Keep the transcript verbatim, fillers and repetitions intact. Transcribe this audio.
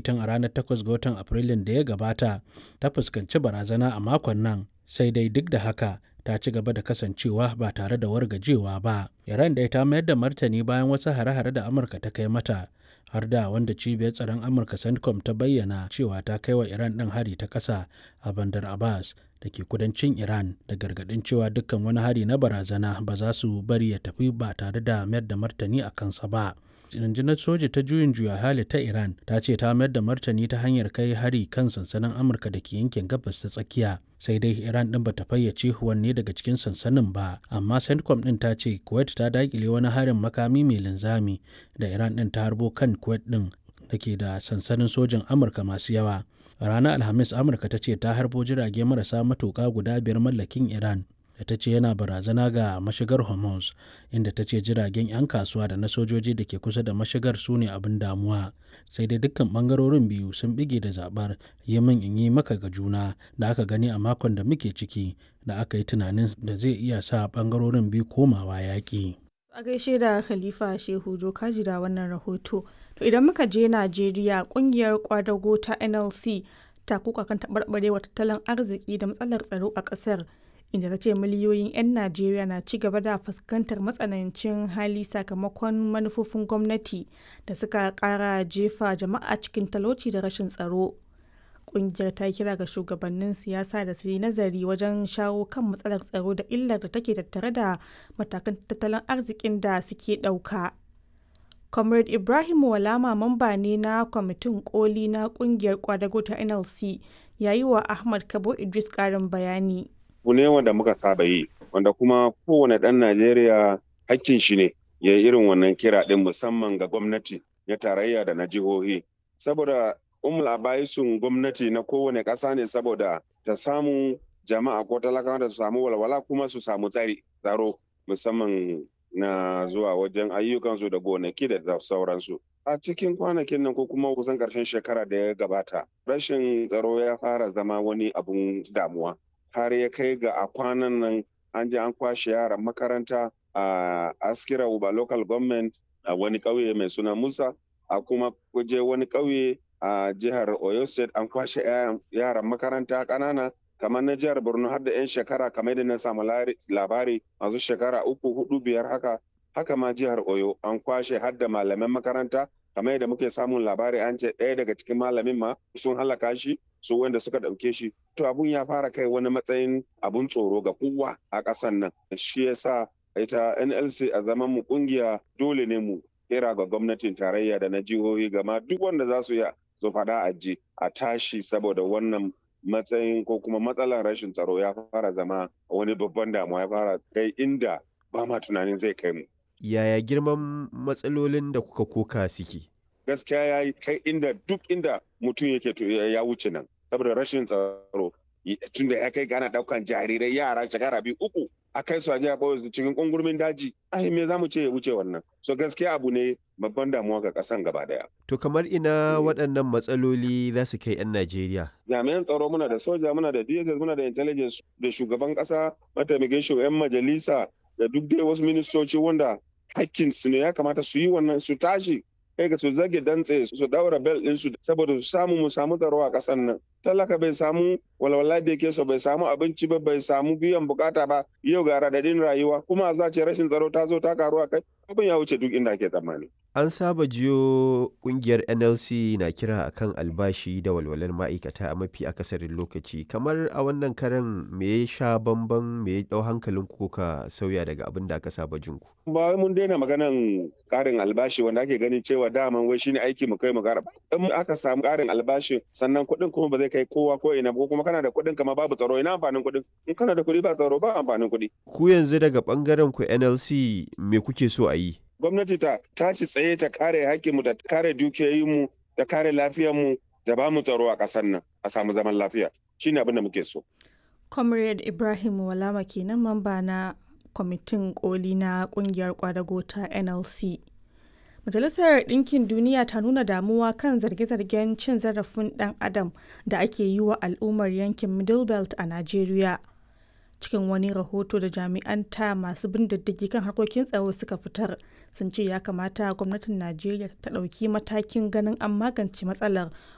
tun a ranar takwas ga watan Afrilun da ya gabata ta fuskanci barazana a makon nan, sai dai duk da haka ta ci gaba da kasancewa ba tare da wargajewa ba. Iran dai ta mayar da martani bayan wasu hare-hare da Amurka ta kai mata, har da wanda cibiyar tsaron Amurka CENTCOM ta bayyana cewa ta kai wa Iran ɗin hari ta ƙasa a Bandar Abbas da ke kudancin Iran, da gargaɗin cewa dukkan wani hari na barazana ba za su bari ya tafi ba tare da mayar da martani a kansa ba. Rundunar soja ta juyin juya hali ta Iran ta ce ta mayar da martani ta hanyar kai hari kan sansanin Amurka da ke yankin gabas ta tsakiya, sai dai Iran ɗin bata fayyace wanne daga cikin sansanin ba, amma CENTCOM ɗin ta ce Kuwait ta dakile wani harin makami mai linzami da Iran ɗin ta harbo kan Kuwait ɗin da ke da sansanin sojin Amurka masu yawa. A ranar Alhamis, Amurka ta ce ta harbo jirage marasa matuƙa guda biyar mallakin Iran da ta ce yana barazana ga mashigar Hormuz, inda ta ce jiragen 'yan kasuwa da na sojoji da ke kusa da mashigar su ne abin damuwa. Sai dai dukkan bangarorin biyu sun bige da zabar yi min in yi maka ga juna da aka gani a makon da muke ciki, da aka yi tunanin da zai iya sa bangarorin biyu komawa yaƙi. A gaishe da Khalifa Shehu Jokaji da wannan rahoto. To idan muka je Najeriya, kungiyar kwadago ta N L C ta kuka kan taɓarɓarewa tattalin arziki da matsalar tsaro a ƙasar, inda ta ce miliyoyin 'yan Najeriya na ci gaba da fuskantar matsanancin hali sakamakon manufofin gwamnati da suka ƙara jefa jama'a cikin talauci da rashin tsaro. Ƙungiyar ta kira ga shugabannin siyasa da su yi nazari wajen shawo kan matsalar tsaro da illar da take tattare da matakan tattalin arzikin da suke ɗauka. Comrade Ibrahim Walama, mamba ne na kwamitin koli na ƙungiyar kwadago ta N L C, ya yi wa Ahmad Kabo Idris ƙarin bayani. Abu ne wanda muka saba yi, wanda kuma kowane ɗan Najeriya hakkin shi ne ya yi irin wannan kira ɗin, musamman ga gwamnati na tarayya da na jihohi. Saboda umul abaisun gwamnati na kowane ƙasa ne, saboda ta samu jama'a ko talakawa da su samu walwala kuma su samu tsari tsaro, musamman na zuwa wajen ayyukansu da gonaki da sauransu. A cikin kwanakin nan ko kuma kusan ƙarshen shekara da ya gabata, rashin tsaro ya fara zama wani abun damuwa. Har ya kai ga a kwanan nan an je an kwashe yaran makaranta a Askira Uba local government a wani ƙauye mai suna Musa, a kuma kuje wani ƙauye a jihar Oyo State an kwashe yaran makaranta ƙanana kamar na jihar Borno har da 'yan shekara, kamar da na samu labari masu shekara uku hudu biyar haka. Haka ma jihar Oyo an kwashe har da malaman makaranta, kamar yadda muke samun labari an ce ɗaya daga cikin malamin ma sun halaka shi, su wanda suka ɗauke shi. To abun ya fara kai wani matsayin abun tsoro ga kowa a ƙasan nan. Shi yasa ita N L C a zaman mu kungiya dole ne mu kira ga gwamnatin tarayya da na jihohi, gama duk wanda za su iya su faɗa a ji a tashi, saboda wannan matsayin ko kuma matsalar rashin tsaro ya fara zama wani babban damuwa, ya fara kai inda ba ma tunanin zai kai mu. Yaya girman matsalolin da kuka koka suke? Gaskiya ya yi kai inda duk inda mutum yake ya wuce nan, saboda rashin tsaro tun da ya kai gana daukan jarirai yara shekara biyu uku a kai su a jiya ɓoye su cikin ƙungurmin daji. Ai me za mu ce ya wuce wannan? So gaskiya abu ne babban damuwa ga ƙasan gaba daya. To kamar ina waɗannan matsaloli za su kai 'yan Najeriya? Jami'an tsaro muna da soja, muna da D S S, muna da intelligence, da shugaban ƙasa, mataimakin shugaban majalisa, da duk dai wasu ministoci wanda hakkin su ne ya kamata su yi wannan, su tashi kai ga su zage dantse su daura bel ɗinsu saboda su samu mu samu tsaro a ƙasar nan. Talaka bai samu walwala da yake so, bai samu abinci ba, bai samu biyan bukata ba, yau ga radadin rayuwa, kuma a ce rashin tsaro ta zo ta karu a kai, abin ya wuce duk inda ake tsammani. An saba jiyo kungiyar N L C na kira akan albashi da walwalar ma'aikata a mafi akasarin lokaci. Kamar a wannan karan me ya sha bamban, me ya dau hankalin ku ka sauya daga abin da aka saba jin ku? Ba mun daina maganan karin albashi wanda ake ganin cewa daman wai shine aiki mu kai mu gara. In aka samu karin albashi sannan kuɗin kuma ba zai kai kowa ko ina, ko kuma kana da kuɗin kama babu tsaro, ina amfanin kuɗin? In kana da kuɗi ba tsaro ba amfanin kuɗi. Ku yanzu daga bangaren ku N L C me kuke so a yi? Gwamnati ta tashi tsaye ta kare hakkinmu, da kare dukiyoyinmu, da kare lafiyarmu, da ba mu tsaro a ƙasar nan, a samu zaman lafiya. Shine abin da muke so. Comrade Ibrahim Walama kenan, mamba na kwamitin koli na kungiyar kwadago ta N L C. Majalisar Ɗinkin Duniya ta nuna damuwa kan zarge-zargen cin zarafin ɗan adam da ake yi wa al'ummar yankin Middle Belt a Najeriya. Cikin wani rahoto da jami'an ta masu bin diddigi kan harkokin tsaro suka fitar, sun ce ya kamata gwamnatin Najeriya ta ɗauki matakin ganin an magance matsalar,